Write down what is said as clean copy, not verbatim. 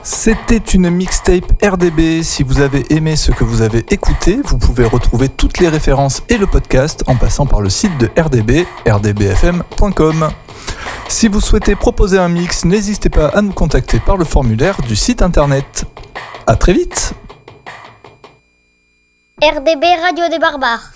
C'était une mixtape RDB. Si vous avez aimé ce que vous avez écouté, vous pouvez retrouver toutes les références et le podcast en passant par le site de RDB, rdbfm.com. Si vous souhaitez proposer un mix, n'hésitez pas à nous contacter par le formulaire du site internet. À très vite. RDB Radio des Barbares.